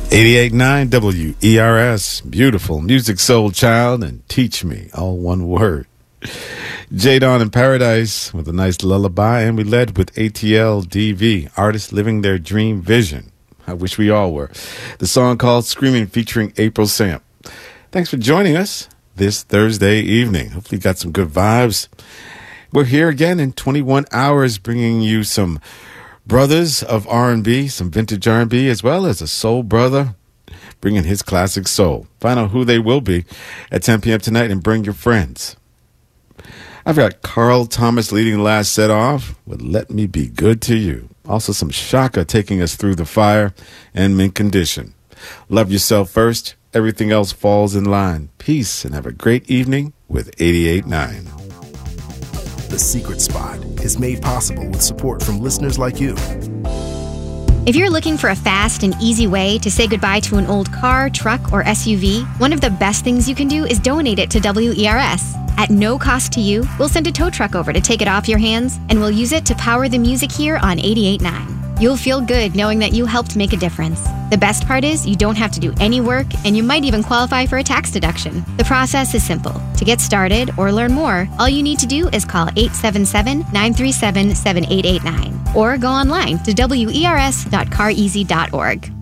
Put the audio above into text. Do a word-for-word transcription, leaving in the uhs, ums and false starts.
eighty-eight point nine W E R S, beautiful music, soul child, and teach me, all one word. J-Dawn in Paradise with a nice lullaby, and we led with A T L D V, artists living their dream vision. I wish we all were. The song called Screaming featuring April Samp. Thanks for joining us this Thursday evening. Hopefully you got some good vibes. We're here again in twenty-one hours bringing you some brothers of R and B, some vintage R and B, as well as a soul brother bringing his classic soul. Find out who they will be at ten p.m. tonight and bring your friends. I've got Carl Thomas leading the last set off with Let Me Be Good to You. Also some Shaka taking us through the fire and Mint Condition. Love yourself first. Everything else falls in line. Peace and have a great evening with eighty-eight point nine. The Secret Spot is made possible with support from listeners like you. If you're looking for a fast and easy way to say goodbye to an old car, truck, or S U V, one of the best things you can do is donate it to W E R S. At no cost to you, we'll send a tow truck over to take it off your hands, and we'll use it to power the music here on eighty-eight point nine. You'll feel good knowing that you helped make a difference. The best part is you don't have to do any work, and you might even qualify for a tax deduction. The process is simple. To get started or learn more, all you need to do is call eight seven seven, nine three seven, seven eight eight nine or go online to W E R S dot car easy dot org.